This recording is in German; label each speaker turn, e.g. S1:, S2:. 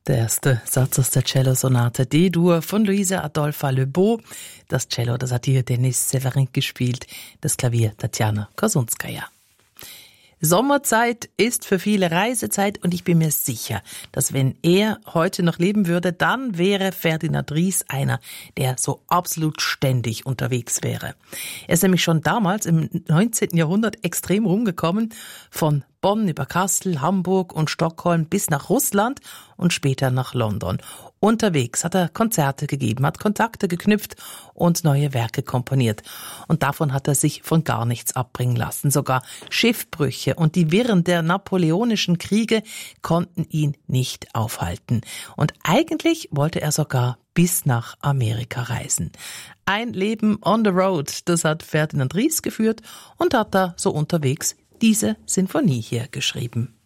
S1: Der erste Satz aus der Cellosonate D-Dur von Luisa Adolpha Lebeau. Das Cello, das hat hier Denis Severin gespielt, das Klavier Tatjana Kosunskaja. Sommerzeit ist für viele Reisezeit und ich bin mir sicher, dass wenn er heute noch leben würde, dann wäre Ferdinand Ries einer, der so absolut ständig unterwegs wäre. Er ist nämlich schon damals im 19. Jahrhundert extrem rumgekommen, von Bonn über Kassel, Hamburg und Stockholm bis nach Russland und später nach London. Unterwegs hat er Konzerte gegeben, hat Kontakte geknüpft und neue Werke komponiert. Und davon hat er sich von gar nichts abbringen lassen. Sogar Schiffbrüche und die Wirren der napoleonischen Kriege konnten ihn nicht aufhalten. Und eigentlich wollte er sogar bis nach Amerika reisen. Ein Leben on the road, das hat Ferdinand Ries geführt und hat da so unterwegs diese Sinfonie hier geschrieben.